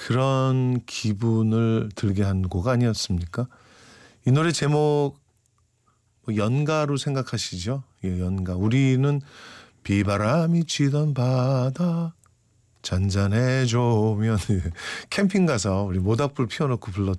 그런 기분을 들게 한 곡 아니었습니까? 이 노래 제목 뭐 연가로 생각하시죠? 예, 연가. 우리는 비바람이 치던 바다 잔잔해져오면 캠핑 가서 우리 모닥불 피워놓고 불렀던